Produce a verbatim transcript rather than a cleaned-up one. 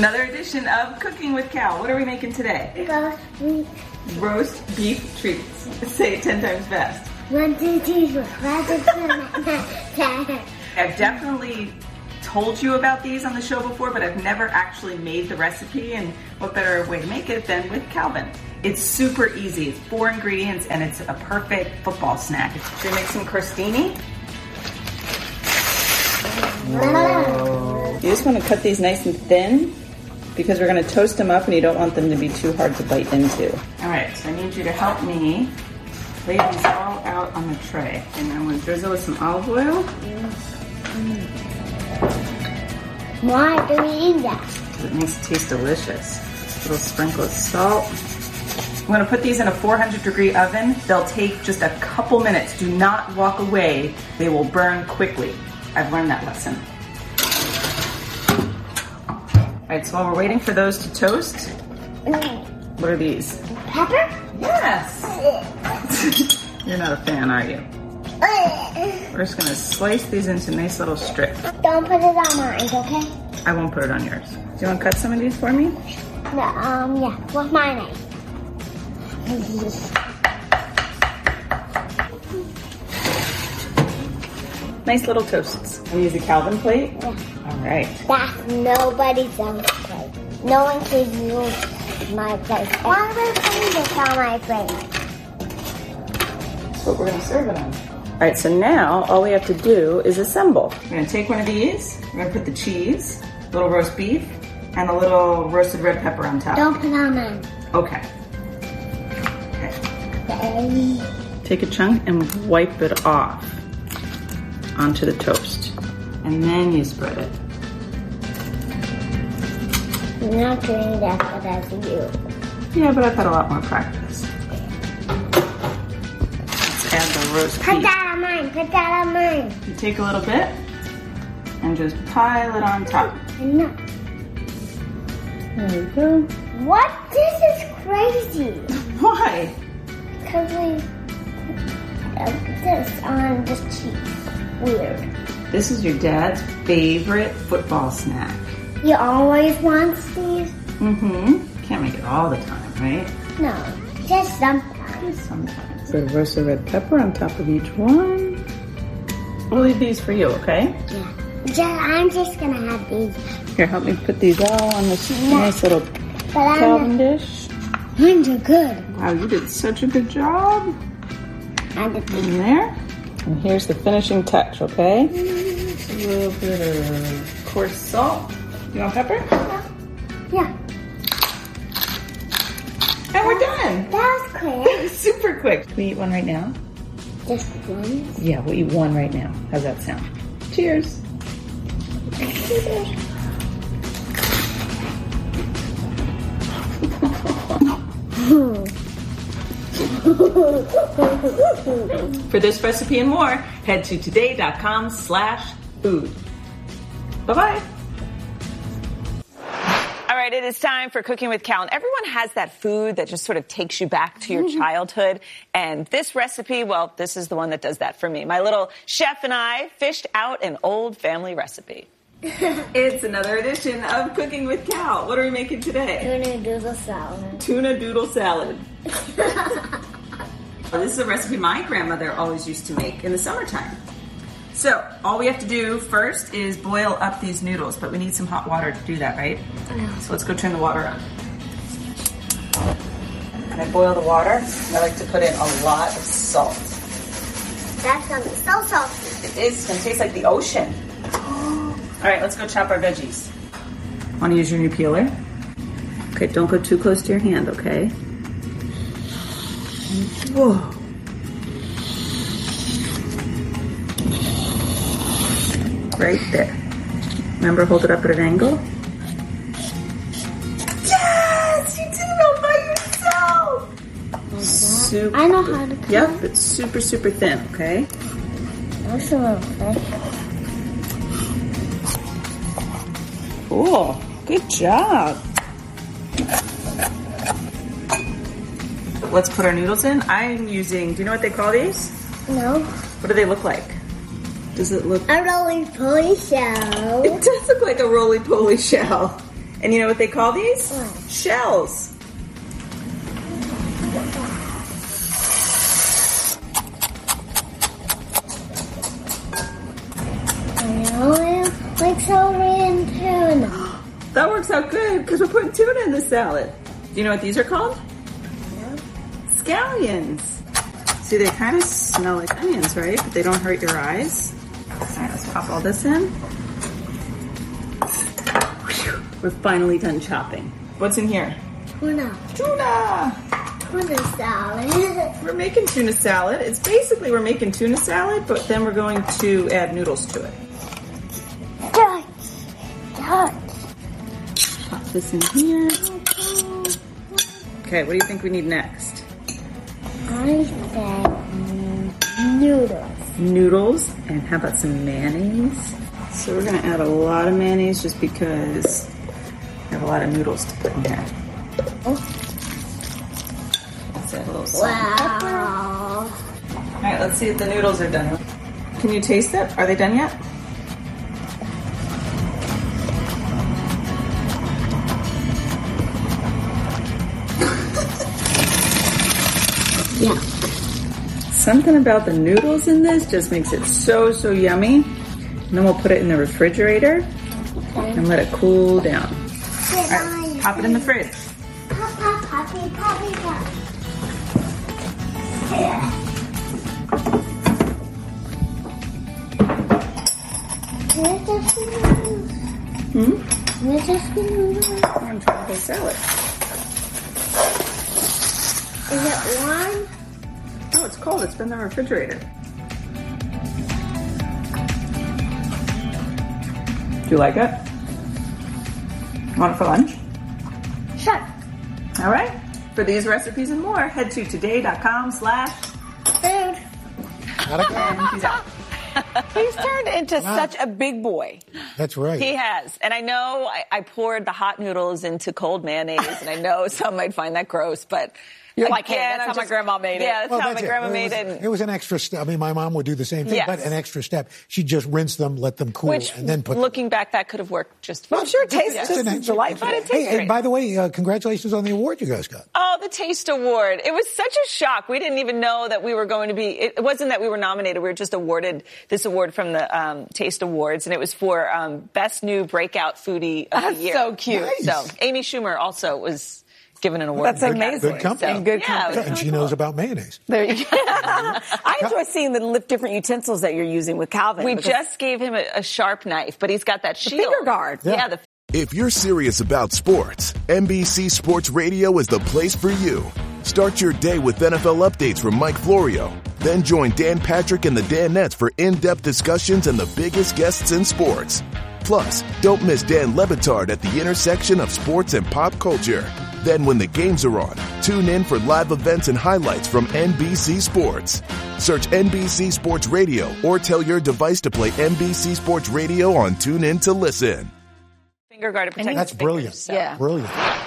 Another edition of Cooking with Cal. What are we making today? Roast beef. Roast beef treats. Say it ten times fast. One, two, three, four, five, six, seven, eight, I've definitely told you about these on the show before, but I've never actually made the recipe, and what better way to make it than with Calvin. It's super easy. It's four ingredients and it's a perfect football snack. Should we make some crostini? Whoa. You just want to cut these nice and thin because we're going to toast them up and you don't want them to be too hard to bite into. All right, so I need you to help me lay these all out on the tray. And I'm going to drizzle with some olive oil. Why do we eat that? It makes it taste delicious. A little sprinkle of salt. I'm going to put these in a four hundred degree oven. They'll take just a couple minutes. Do not walk away. They will burn quickly. I've learned that lesson. All right, so while we're waiting for those to toast, what are these? Pepper? Yes. You're not a fan, are you? We're just going to slice these into nice little strips. Don't put it on mine, okay? I won't put it on yours. Do you want to cut some of these for me? No, um, yeah, with my knife. Nice little toasts. I'll use a Calvin plate. Yeah. All right. That's nobody's else's plate. No one can use my plate. Why am I putting this on my plate? That's what we're going to serve it on. All right, so now all we have to do is assemble. We're going to take one of these. We're going to put the cheese, a little roast beef, and a little roasted red pepper on top. Don't put it on mine. Okay. Okay. Okay. Take a chunk and wipe it off onto the toast. And then you spread it. I'm not doing that good as you. Yeah, but I've had a lot more practice. Let's add the roast Put beef. that on mine. Put that on mine. You take a little bit and just pile it on top. No. There we go. What? This is crazy. Why? Because we put this on the cheese. Weird. This is your dad's favorite football snack. He always wants these? Mm-hmm. Can't make it all the time, right? No, just sometimes. Sometimes. So roasted red pepper on top of each one. We'll leave these for you, okay? Yeah. Just, I'm just gonna have these. Here, help me put these all on this nice little But Calvin dish. Mine's are good. Wow, you did such a good job. And In there. And here's the finishing touch, okay? A little bit of coarse salt. You want pepper? yeah, And we're done. that was quick. Super quick. Can we eat one right now? Just one. Yeah, we'll eat one right now. How's that sound? Cheers. For this recipe and more, head to today.com slash food. Bye-bye. All right, it is time for Cooking with Cal. And everyone has that food that just sort of takes you back to your childhood. And this recipe, well, this is the one that does that for me. My little chef and I fished out an old family recipe. It's another edition of Cooking with Cal. What are we making today? Tuna doodle salad. Tuna doodle salad. Well, this is a recipe my grandmother always used to make in the summertime. So all we have to do first is boil up these noodles, but we need some hot water to do that, right? Yeah. So let's go turn the water on. When I boil the water, I like to put in a lot of salt. That's gonna be so salty. It is, it's gonna taste like the ocean. All right, let's go chop our veggies. Wanna use your new peeler? Okay, don't go too close to your hand, okay? Whoa. Right there. Remember, hold it up at an angle. Yes! You did it all by yourself! Super. I know how to cook. Yep, it's super, super thin, okay? That's a little fish. Cool. Good job. Let's put our noodles in. I'm using, do you know what they call these? No. What do they look like? Does it look? A roly poly shell. It does look like a roly-poly shell. And you know what they call these? What? Shells. I like celery and tuna. That works out good because we're putting tuna in the salad. Do you know what these are called? Yeah. Scallions. See, they kind of smell like onions, right? But they don't hurt your eyes. All right, let's pop all this in. Whew, we're finally done chopping. What's in here? Tuna. Tuna! Tuna salad. We're making tuna salad. It's basically we're making tuna salad, but then we're going to add noodles to it. Dutch. Dutch. Pop this in here. Okay, what do you think we need next? I said noodles. Noodles, and how about some mayonnaise? So we're gonna add a lot of mayonnaise just because we have a lot of noodles to put in here. Oh. Let's add a little salt and pepper. Wow. All right, let's see if the noodles are done. Can you taste it? Are they done yet? Yeah. Something about the noodles in this just makes it so, so yummy. And then we'll put it in the refrigerator and let it cool down. All right, pop it in the fridge. Pop, pop, poppy, poppy, pop. Where's the noodles? Hmm? Where's the noodles? On tropical salad. Is it warm? Oh, it's cold. It's been in the refrigerator. Do you like it? Want it for lunch? Sure. All right. For these recipes and more, head to today.com slash Food. and peace out. He's turned into such a big boy. That's right. He has. And I know I, I poured the hot noodles into cold mayonnaise, and I know some might find that gross, but You're like, hey, again, that's I'm how my just- grandma made it. Yeah, that's Well, how that's my it. grandma it made was, it. It was an extra step. I mean, my mom would do the same thing, Yes. but an extra step. She'd just rinse them, let them cool, Which, and then put looking back, that could have worked just fine. Well, I'm sure it tastes It's just an extra- delightful. But it tastes Hey, great. and by the way, uh, congratulations on the award you guys got. Oh, the Taste Award. It was such a shock. We didn't even know that we were going to be, it, it wasn't that we were nominated. We were just awarded this award from the um, Taste Awards, and it was for um, Best New Breakout Foodie of That's the Year. so cute. Nice. So Amy Schumer also was given an award. That's for that amazing. category. Good company. So, And good yeah, company. it was And she really knows cool. about mayonnaise. There you go. I enjoy seeing the lift different utensils that you're using with Calvin. We because- just gave him a, a sharp knife, but he's got that shield. finger guard. Yeah, Yeah. the If you're serious about sports, N B C Sports Radio is the place for you. Start your day with N F L updates from Mike Florio. Then join Dan Patrick and the Danettes for in-depth discussions and the biggest guests in sports. Plus, don't miss Dan Le Batard at the intersection of sports and pop culture. Then when the games are on, tune in for live events and highlights from N B C Sports. Search N B C Sports Radio or tell your device to play N B C Sports Radio on TuneIn to listen. finger guard to protect That's his fingers, brilliant. so. Yeah. Brilliant.